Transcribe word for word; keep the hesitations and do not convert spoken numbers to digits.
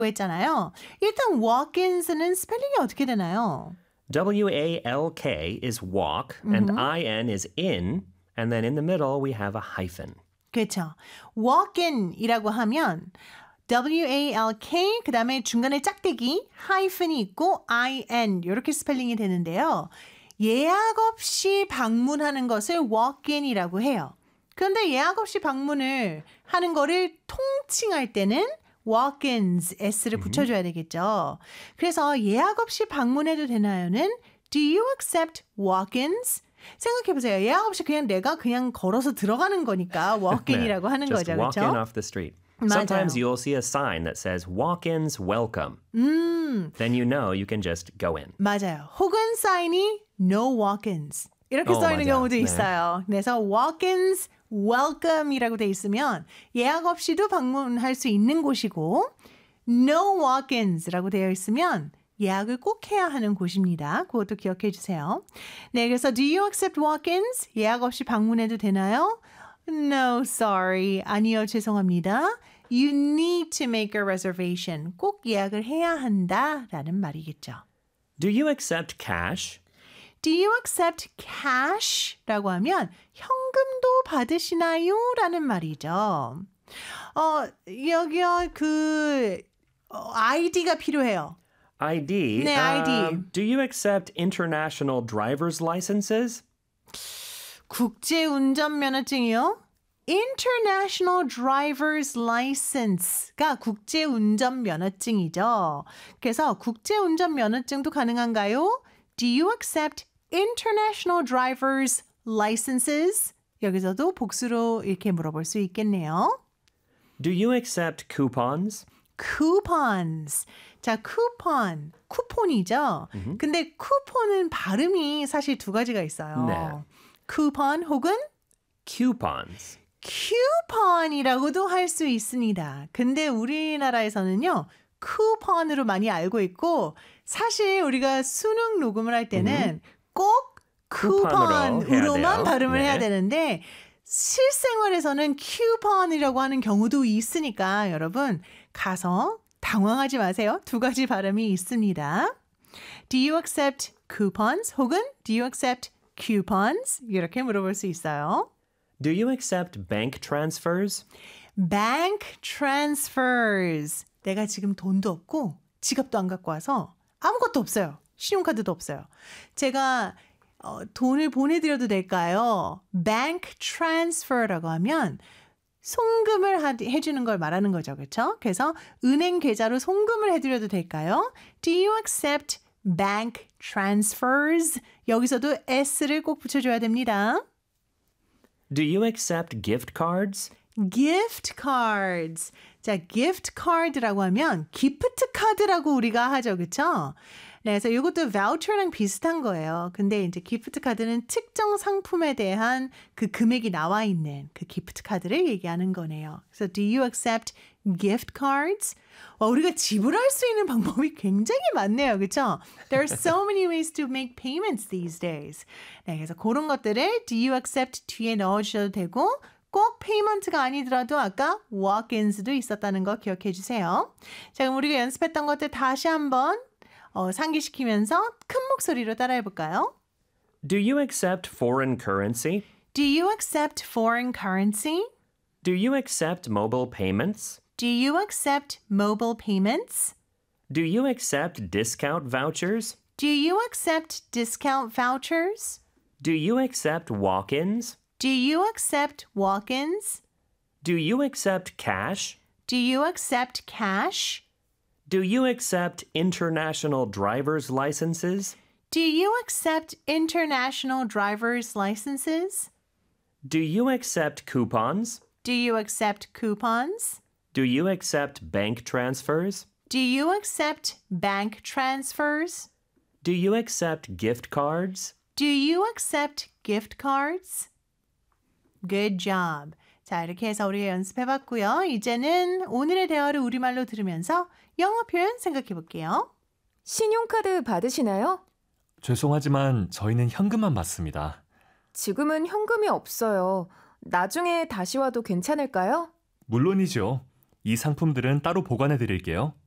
했잖아요. 일단 walk-ins는 스펠링이 어떻게 되나요? W A L K is walk, and Mm-hmm. I N is in, and then in the middle we have a hyphen. 그렇죠. walk-in이라고 하면 W A L K 그 다음에 중간에 짝대기 하이픈이 있고 I N 이렇게 스펠링이 되는데요. 예약 없이 방문하는 것을 walk-in이라고 해요. 그런데 예약 없이 방문을 하는 거를 통칭할 때는 walk-ins S를 붙여줘야 되겠죠. 그래서 예약 없이 방문해도 되나요는 Do you accept walk-ins? 생각해보세요. 예약 없이 그냥 내가 그냥 걸어서 들어가는 거니까 walk-in이라고 하는 Just 거죠. walk 그렇죠? in off the street. 맞아요. Sometimes you'll see a sign that says walk-ins welcome. 음, Then you know you can just go in. 맞아요. 혹은 사인이 no walk-ins 이렇게 어, 써있는 맞아요. 경우도 네. 있어요. 그래서 walk-ins welcome이라고 돼 있으면 예약 없이도 방문할 수 있는 곳이고 no walk-ins라고 되어 있으면 예약을 꼭 해야 하는 곳입니다. 그것도 기억해 주세요. 네, 그래서 do you accept walk-ins? 예약 없이 방문해도 되나요? No, sorry. 아니요, 죄송합니다. You need to make a reservation. 꼭 예약을 해야 한다라는 말이겠죠. Do you accept cash? Do you accept cash? 라고 하면 현금도 받으시나요? 라는 말이죠. 어, 여기요, 그, 어, 아이디가 필요해요. I D? 네, I D. Um, do you accept international driver's licenses? 국제운전면허증이요? International Driver's License가 국제운전면허증이죠. 그래서 국제운전면허증도 가능한가요? Do you accept International Driver's Licenses? 여기서도 복수로 이렇게 물어볼 수 있겠네요. Do you accept coupons? Coupons. 자, 쿠폰, 쿠폰이죠. 음흠. 근데 쿠폰은 발음이 사실 두 가지가 있어요. 네. 쿠폰 혹은 Coupons. 쿠폰이라고도 할 수 있습니다. 근데 우리나라에서는요, 쿠폰으로 많이 알고 있고 사실 우리가 수능 녹음을 할 때는 꼭 쿠폰으로 쿠폰으로만 해야 돼요. 발음을 네. 해야 되는데 실생활에서는 쿠폰이라고 하는 경우도 있으니까 여러분 가서 당황하지 마세요. 두 가지 발음이 있습니다. Do you accept coupons? 혹은 Do you accept coupons? 이렇게 물어볼 수 있어요. Do you accept bank transfers? Bank transfers. 내가 지금 돈도 없고 지갑도 안 갖고 와서 아무것도 없어요. 신용카드도 없어요. 제가 어, 돈을 보내드려도 될까요? Bank transfer라고 하면 송금을 하, 해주는 걸 말하는 거죠. 그렇죠? 그래서 은행 계좌로 송금을 해드려도 될까요? Do you accept bank transfers? 여기서도 S를 꼭 붙여줘야 됩니다. Do you accept gift cards? gift cards. 자, gift card라고 하면 기프트 카드라고 우리가 하죠. 그렇죠? 네, 그래서 이것도 voucher랑 비슷한 거예요. 근데 이제 기프트 카드는 특정 상품에 대한 그 금액이 나와 있는 그 기프트 카드를 얘기하는 거네요. 그래서 do you accept gift cards? 와, 우리가 지불할 수 있는 방법이 굉장히 많네요. 그렇죠? There are so many ways to make payments these days. 네, 그래서 그런 것들을 do you accept 뒤에 넣어주셔도 되고 꼭 페이먼트가 아니더라도 아까 walk-ins도 있었다는 거 기억해 주세요. 자, 그럼 우리가 연습했던 것들 다시 한번 어, 상기시키면서 큰 목소리로 따라해 볼까요? Do you accept foreign currency? Do you accept foreign currency? Do you accept mobile payments? Do you accept mobile payments? Do you accept discount vouchers? Do you accept discount vouchers? Do you accept walk-ins? Do you accept walk-ins? Do you accept cash? Do you accept cash? Do you accept international driver's licenses? Do you accept international driver's licenses? Do you accept coupons? Do you accept coupons? Do you accept bank transfers? Do you accept bank transfers? Do you accept gift cards? Do you accept gift cards? Good job. 자, 이렇게 해서 우리가 연습해봤고요. 이제는 오늘의 대화를 우리말로 들으면서 영어 표현 생각해 볼게요. 신용카드 받으시나요? 죄송하지만 저희는 현금만 받습니다. 지금은 현금이 없어요. 나중에 다시 와도 괜찮을까요? 물론이죠. 이 상품들은 따로 보관해 드릴게요.